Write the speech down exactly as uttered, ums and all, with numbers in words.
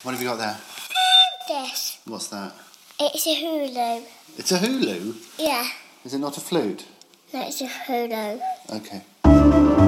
What have you got there? This. What's that? It's a hulu. It's a hulu? Yeah. Is it not a flute? No, it's a hulu. Okay.